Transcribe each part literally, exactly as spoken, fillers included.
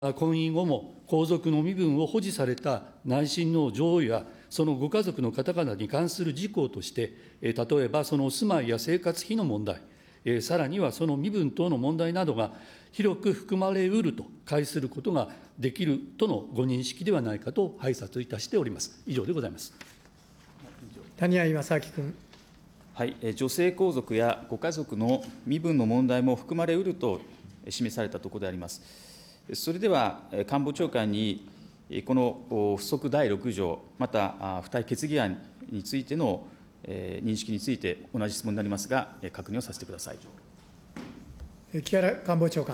婚姻後も皇族の身分を保持された内親王女王やそのご家族の方々に関する事項として、例えばその住まいや生活費の問題、さらにはその身分等の問題などが広く含まれうると解することができるとのご認識ではないかと拝察いたしております。以上でございます。 谷合正明君。 はい、女性皇族やご家族の身分の問題も含まれうると示されたところであります。それでは、官房長官に、この付則だいろく条、また付帯決議案についての認識について、同じ質問になりますが、確認をさせてください。 木原官房長官。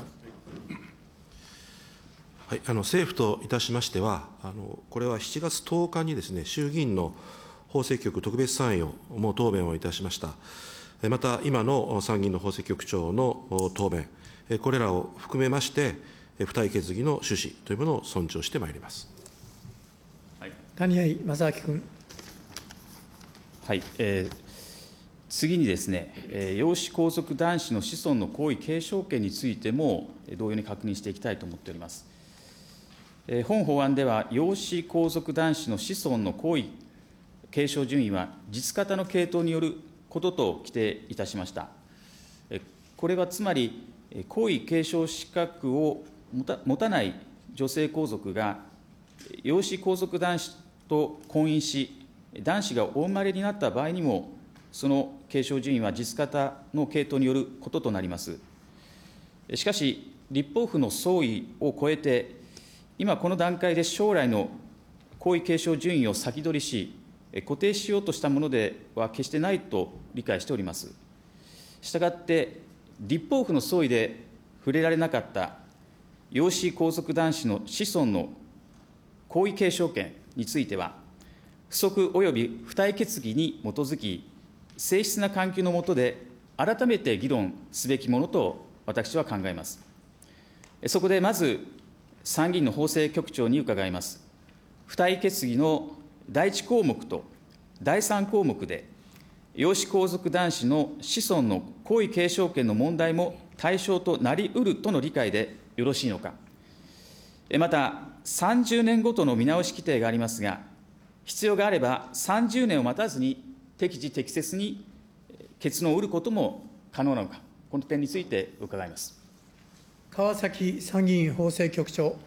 はい、あの政府といたしましては、あのこれはしちがつとおかにですね、衆議院の法制局特別参与も答弁をいたしました。また、今の参議院の法制局長の答弁、これらを含めまして、付帯決議の趣旨というものを尊重してまいります。 はい、谷合正明君。 はい、えー、次にですね、えー、養子皇族男子の子孫の皇位継承権についても、同様に確認していきたいと思っております。えー、本法案では、養子皇族男子の子孫の皇位継承順位は、実方の系統によることと規定いたしました。えー、これはつまり、皇位継承資格を持た持たない女性皇族が、養子皇族男子と婚姻し、男子がお生まれになった場合にも、その継承順位は実方の系統によることとなります。しかし、立法府の総意を超えて、今この段階で将来の皇位継承順位を先取りし、固定しようとしたものでは決してないと理解しております。したがって、立法府の総意で触れられなかった養子皇族男子の子孫の皇位継承権については、付則及び付帯決議に基づき、静謐な環境の下で改めて議論すべきものと私は考えます。そこでまず、参議院の法制局長に伺います。付帯決議のだいいち項目とだいさん項目で、養子皇族男子の子孫の皇位継承権の問題も対象となりうるとの理解でよろしいのか。また、さんじゅうねんごとの見直し規定がありますが、必要があればさんじゅうねんを待たずに適時適切に結論を得ることも可能なのか、この点について伺います。 川崎参議院法制局長。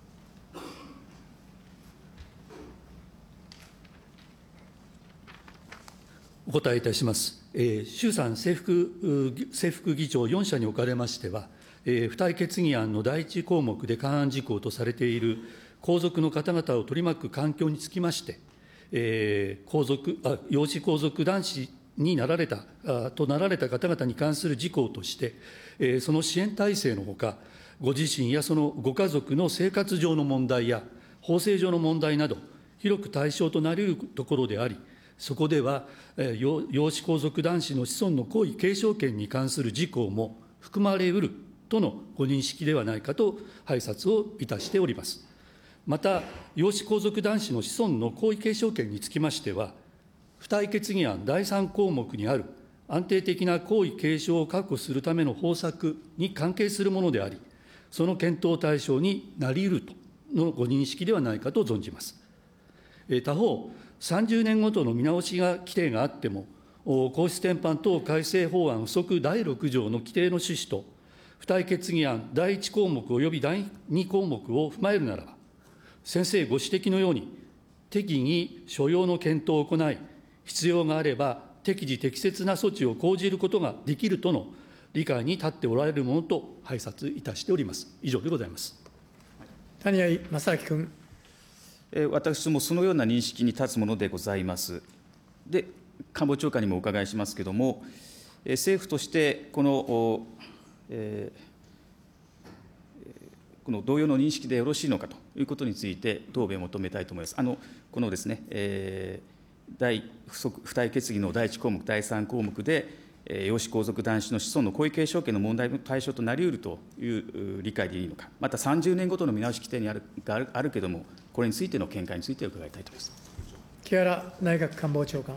お答えいたします。えー、衆参正副正副議長よん社におかれましては、えー、付帯決議案のだいいち項目で勘案事項とされている皇族の方々を取り巻く環境につきまして、えー、皇族あ養子皇族男子になられたあとなられた方々に関する事項として、えー、その支援体制のほか、ご自身やそのご家族の生活上の問題や法制上の問題など、広く対象となり得るところであり、そこでは、えー、養子皇族男子の子孫の皇位継承権に関する事項も含まれうるとのご認識ではないかと拝察をいたしております。また、養子皇族男子の子孫の皇位継承権につきましては、付帯決議案だいさん項目にある安定的な皇位継承を確保するための方策に関係するものであり、その検討対象になりうるとのご認識ではないかと存じます。他方、さんじゅうねんごとの見直しが規定があっても、皇室典範等改正法案付則だいろく条の規定の趣旨と、付帯決議案だいいち項目及びだいに項目を踏まえるならば、先生ご指摘のように、適宜所要の検討を行い、必要があれば適時適切な措置を講じることができるとの理解に立っておられるものと拝察いたしております。以上でございます。 谷合正明君。 私もそのような認識に立つものでございます。で、官房長官にもお伺いしますけれども、政府としてこの、えー、この同様の認識でよろしいのかということについて、答弁を求めたいと思います。あのこのですね、えー、第付帯決議のだいいち項目、だいさん項目で、養子皇族男子の子孫の皇位継承権の問題の対象となりうるという理解でいいのか、またさんじゅうねんごとの見直し規定にあるがあるあるけれども、これについての見解について伺いたいと思います。 木原内閣官房長官。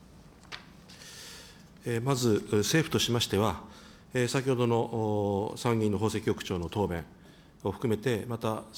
まず、政府としましては、先ほどの参議院の法制局長の答弁、 を含めて、また